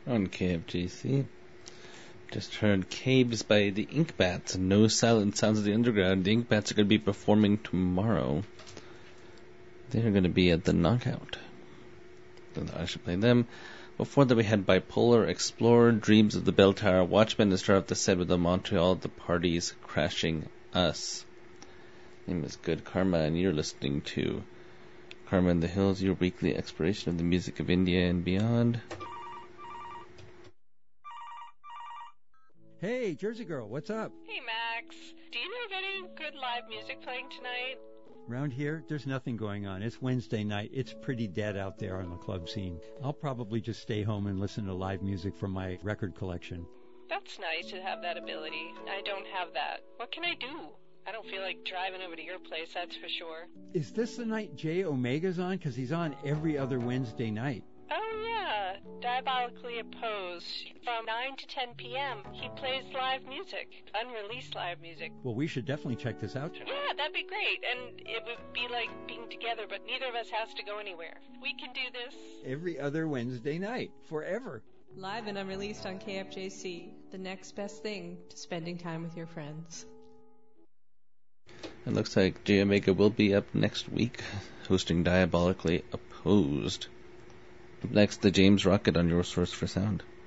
On KFGC. Just heard Caves by the Inkbats. No Silent Sounds of the Underground. The Inkbats are going to be performing tomorrow. They're going to be at the Knockout. I should play them. Before that we had Bipolar, Explorer, Dreams of the Bell Tower, Watchmen, and start off the set with the Montreal, The Parties, Crashing Us. My name is Good Karma, and you're listening to Karma in the Hills, your weekly exploration of the music of India and beyond. Hey, Jersey Girl, what's up? Hey, Max. Do you know of any good live music playing tonight? Around here, there's nothing going on. It's Wednesday night. It's pretty dead out there on the club scene. I'll probably just stay home and listen to live music from my record collection. That's nice to have that ability. I don't have that. What can I do? I don't feel like driving over to your place, that's for sure. Is this the night Jay Omega's on? Because he's on every other Wednesday night. Oh, yeah. Diabolically Opposed. From 9 to 10 p.m., he plays live music. Unreleased live music. Well, we should definitely check this out tonight. Yeah, that'd be great. And it would be like being together, but neither of us has to go anywhere. We can do this every other Wednesday night. Forever. Live and unreleased on KFJC. The next best thing to spending time with your friends. It looks like Jay Omega will be up next week, hosting Diabolically Opposed. Up next, the James Rocket on your source for sound.